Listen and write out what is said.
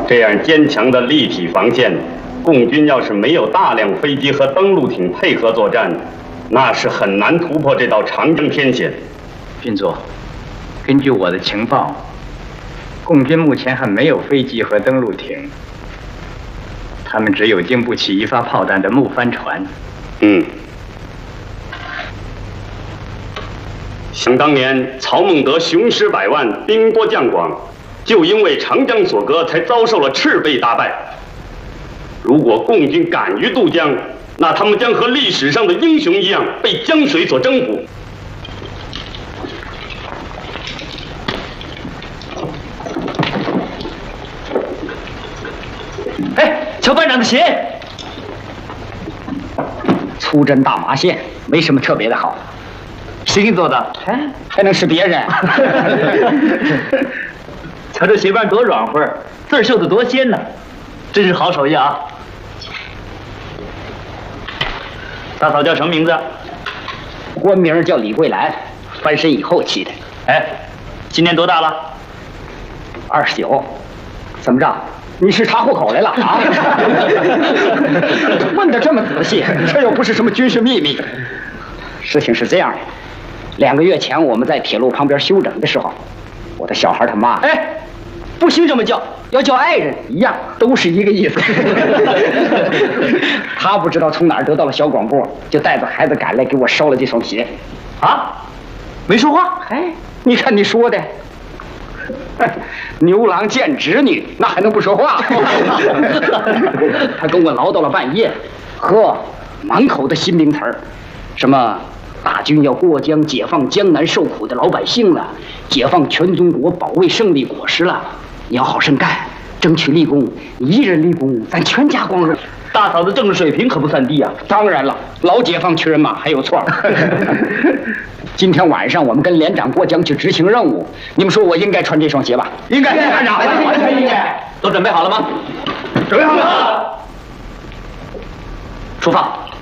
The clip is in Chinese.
这样坚强的立体防线，共军要是没有大量飞机和登陆艇配合作战，那是很难突破这道长江天险。 军座，根据我的情报，共军目前还没有飞机和登陆艇，他们只有经不起一发炮弹的木帆船。 想当年，曹孟德雄师百万，兵多将广，就因为长江所隔，才遭受了赤背大败。如果共军敢于渡江，那他们将和历史上的英雄一样，被江水所征服。 哎，瞧班长的鞋，粗针大麻线，没什么特别的好。谁给你做的？还能是别人？ 瞧这鞋帮多软和，字绣的多鲜呢，真是好手艺啊！大嫂叫什么名字？ 官名叫李桂兰，翻身以后起的。 哎，今年多大了 ？29。怎么着？你是查户口来了啊？问得这么仔细，这又不是什么军事秘密。事情是这样的，2个月前我们在铁路旁边休整的时候，我的小孩他妈， 不兴这么叫，要叫爱人一样，都是一个意思。他不知道从哪儿得到了小广播，就带着孩子赶来给我捎了这双鞋。 啊？没说话？ 你看你说的。牛郎见侄女，那还能不说话？他跟我唠叨了半夜，满口的新名词儿，什么大军要过江，解放江南受苦的老百姓了，解放全中国，保卫胜利果实了。你要好生干，争取立功，一人立功，咱全家光荣。 大嫂的政治水平可不算低啊。 当然了，老解放区人嘛，还有错。今天晚上我们跟连长过江去执行任务，你们说我应该穿这双鞋吧？应该，连长，完全应该。 都准备好了吗？ 准备好了。 出发。